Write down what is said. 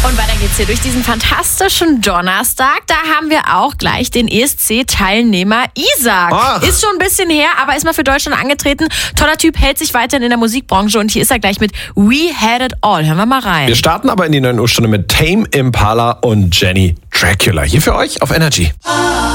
Und weiter geht's hier durch diesen fantastischen Donnerstag. Da haben wir auch gleich den ESC-Teilnehmer Isaac. Ach. Ist schon ein bisschen her, aber ist mal für Deutschland angetreten. Toller Typ, hält sich weiterhin in der Musikbranche und hier ist er gleich mit We Had It All. Hören wir mal rein. Wir starten aber in die 9 Uhr Stunde mit Tame Impala und Jenny Dracula. Hier für euch auf Energy.